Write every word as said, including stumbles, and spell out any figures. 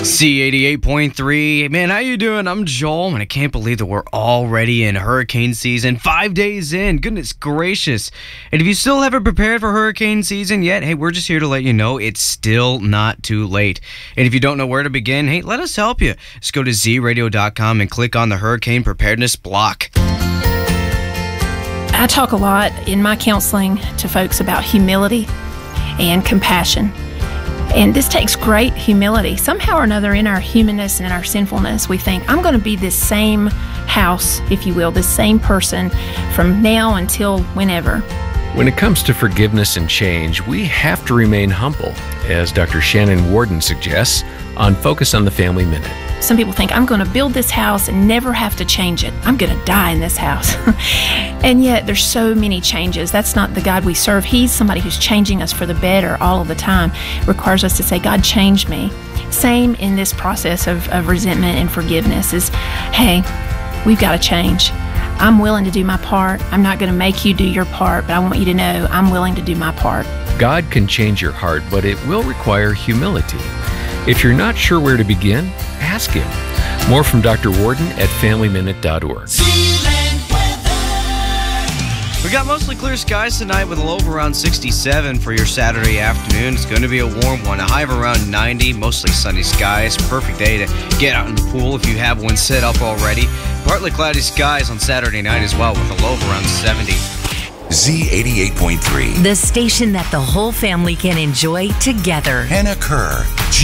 Z eighty-eight point three. Man, how you doing? I'm Joel, and I can't believe that we're already in hurricane season. Five days in. Goodness gracious. And if you still haven't prepared for hurricane season yet, hey, we're just here to let you know it's still not too late. And if you don't know where to begin, hey, let us help you. Just go to z radio dot com and click on the hurricane preparedness block. I talk a lot in my counseling to folks about humility and compassion. And this takes great humility. Somehow or another, in our humanness and in our sinfulness, we think, I'm going to be this same house, if you will, this same person from now until whenever. When it comes to forgiveness and change, we have to remain humble, as Doctor Shannon Worden suggests on Focus on the Family Minute. Some people think, I'm going to build this house and never have to change it. I'm going to die in this house. And yet there's so many changes. That's not the God we serve. He's somebody who's changing us for the better all of the time. It requires us to say, God, change me. Same in this process of, of resentment and forgiveness is, hey, we've got to change. I'm willing to do my part. I'm not going to make you do your part, but I want you to know I'm willing to do my part. God can change your heart, but it will require humility. If you're not sure where to begin, ask Him. More from Doctor Worden at family minute dot org. We got mostly clear skies tonight with a low of around sixty-seven for your Saturday afternoon. It's going to be a warm one, a high of around ninety, mostly sunny skies. Perfect day to get out in the pool if you have one set up already. Partly cloudy skies on Saturday night as well with a low of around seventy. Z eighty-eight point three. The station that the whole family can enjoy together. Hannah Kerr.